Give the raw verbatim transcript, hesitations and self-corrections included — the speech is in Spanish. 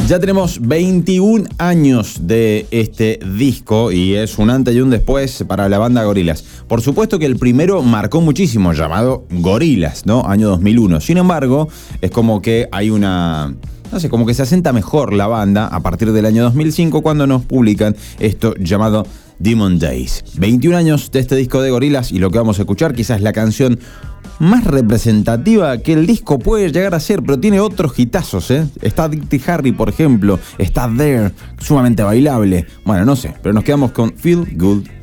Ya tenemos veintiún años de este disco y es un antes y un después para la banda Gorillaz. Por supuesto que el primero marcó muchísimo, llamado Gorillaz, ¿no? Año dos mil uno. Sin embargo, es como que hay una... No sé, como que se asenta mejor la banda a partir del año dos mil cinco cuando nos publican esto llamado Demon Days. veintiún años de este disco de Gorillaz y lo que vamos a escuchar quizás la canción más representativa que el disco puede llegar a ser, pero tiene otros hitazos, ¿eh? Está Dirty Harry, por ejemplo, está There, sumamente bailable. Bueno, no sé, pero nos quedamos con Feel Good.